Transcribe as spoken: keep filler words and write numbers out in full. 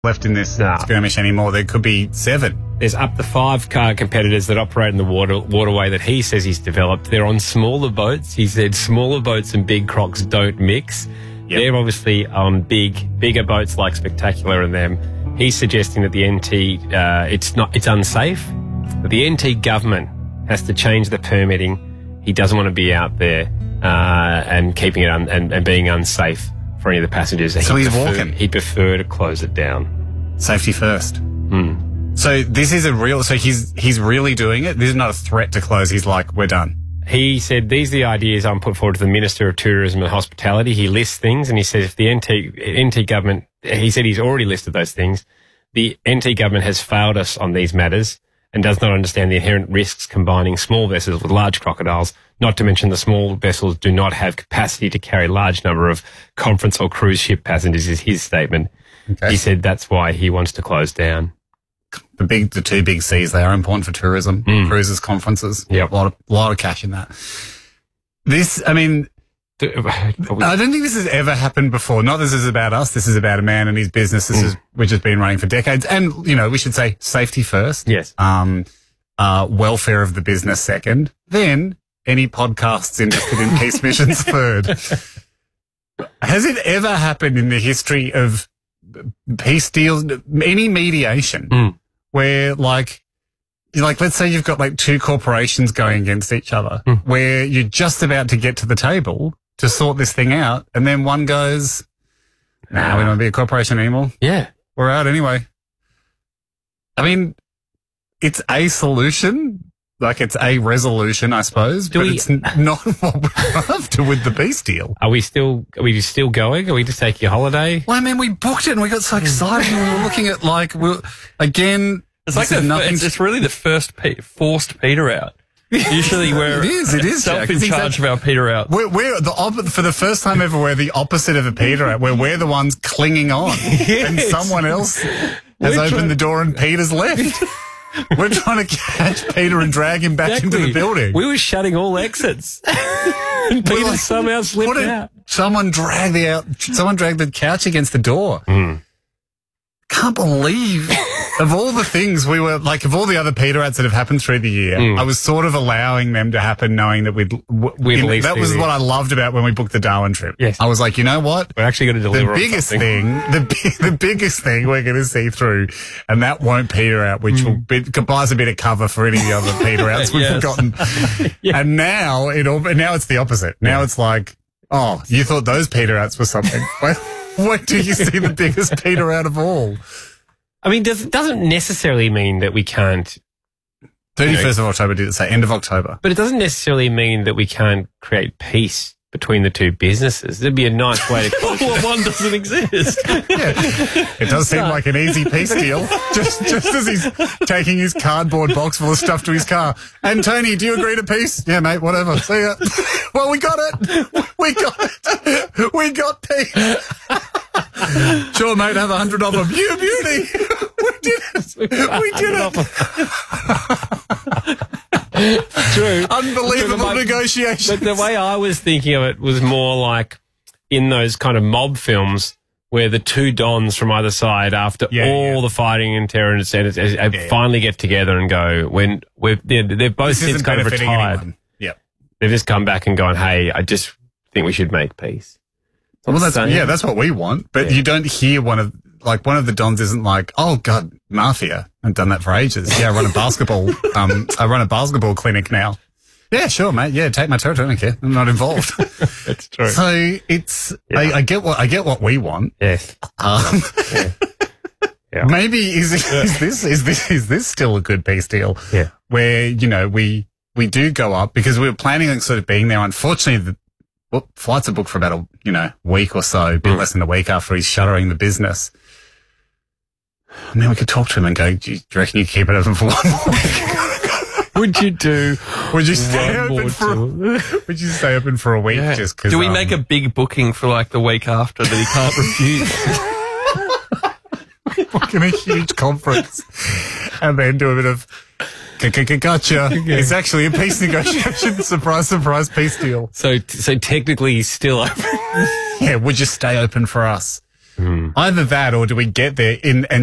left in this Nah. skirmish anymore. There could be seven. There's up to five car competitors that operate in the water waterway that he says he's developed. They're on smaller boats. He said smaller boats and big crocs don't mix. Yep. They're obviously on big, bigger boats like Spectacular and them. He's suggesting that the N T, uh, it's not, it's unsafe. But the N T government has to change the permitting. He doesn't want to be out there uh, and keeping it un- and, and being unsafe for any of the passengers. So He'd he's prefer, walking. He'd prefer to close it down. Safety first. Hmm. So this is a real. So he's he's really doing it. This is not a threat to close. He's like, we're done. He said, these are the ideas I'm putting forward to the Minister of Tourism and Hospitality. He lists things and he says if the N T, N T government, he said he's already listed those things. The N T government has failed us on these matters and does not understand the inherent risks combining small vessels with large crocodiles, not to mention the small vessels do not have capacity to carry a large number of conference or cruise ship passengers, is his statement. Okay. He said that's why he wants to close down. The big, the two big C's, they are important for tourism, Mm. cruises, conferences. Yep. A lot of, lot of cash in that. This, I mean, I don't think this has ever happened before. Not this is about us. This is about a man and his business. This Mm. is, which has been running for decades. And, you know, we should say safety first. Yes. Um, uh, welfare of the business second. Then any podcasts interested in peace missions third. Has it ever happened in the history of peace deals, any mediation, Mm. where like, you like, let's say you've got like two corporations going against each other, Mm. where you're just about to get to the table to sort this thing out, and then one goes, nah, we don't want to be a corporation anymore. Yeah. We're out anyway. I mean, it's a solution. Like, it's a resolution, I suppose, Do but we- it's n- not what we're after with the peace deal. Are we still, are we still going? Are we just taking a holiday? Well, I mean, we booked it and we got so excited and we were looking at, like, we're, again, It's like this is the, nothing. it's, it's really the first pe- forced peter out. Usually we're It is, it is, self Jack. in It's charge exact- of our peter out. We're, we're the op- for the first time ever, we're the opposite of a Peter out, where we're the ones clinging on and someone else has We're opened trying- the door and Peter's left. We're trying to catch Peter and drag him back into the building. We were shutting all exits. and Peter like, somehow slipped What did- out. Someone dragged the out. Someone dragged the couch against the door. Mm. Can't believe of all the things we were like, of all the other Peter outs that have happened through the year, Mm. I was sort of allowing them to happen, knowing that we'd. W- We'd you know, leave that was the- what I loved about when we booked the Darwin trip. Yes. I was like, you know what? We're actually going to deliver The on biggest something. thing, the bi- the biggest thing we're going to see through, and that won't peter out, which will be, buys a bit of cover for any of the other peter outs we've Yes. forgotten. Yeah. And now it all, now it's the opposite. Now Yeah. it's like, oh, you thought those peter outs were something. When, when do you see the biggest peter out of all? I mean, does, it doesn't necessarily mean that we can't, thirty-first of October, did it say? End of October. but it doesn't necessarily mean that we can't create peace between the two businesses. It'd be a nice way to close Well, one doesn't exist. Yeah. It does seem like an easy peace deal. Just, just as he's taking his cardboard box full of stuff to his car. And Tony, do you agree to peace? Yeah, mate, whatever. See ya. Well, we got it. We got it. We got peace. Sure, mate, have a hundred of them. You beauty. We did it. We did it. True. Unbelievable But my- negotiations. But the way I was thinking of it was more like in those kind of mob films where the two dons from either side, after Yeah, all yeah. the fighting and terror and and- and- and Yeah, yeah. finally get together and go, when we're, they're, they're both This since isn't kind of benefiting retired. anyone. Yep. They've just come back and gone, hey, I just think we should make peace. Well, that's, Saying. yeah, that's what we want. But Yeah. you don't hear one of, like, one of the dons isn't like, oh God, mafia. I've done that for ages. Yeah, I run a basketball, um, I run a basketball clinic now. Yeah, sure, mate. Yeah, take my territory. I don't care. I'm not involved. That's true. So it's, Yeah. I, I get what, I get what we want. Yes. Um, Yeah. Yeah. maybe is, is this, is this, is this still a good peace deal? Yeah. Where, you know, we, we do go up because we were planning on sort of being there. Unfortunately, the well, flights are booked for about a, you know, week or so, a bit Mm. less than a week after he's shuttering the business. I mean, we could talk to him and go, do you reckon you keep it open for one more week? Would you do Would you stay one more open for, tour? would you stay open for a week Yeah. just because? Do we um, make a big booking for like the week after that he can't refuse? book in a huge conference and then do a bit of gotcha. It's actually a peace negotiation. Surprise, surprise, peace deal. So, so technically he's still open. Yeah, would you stay open for us? Either that or do we get there in and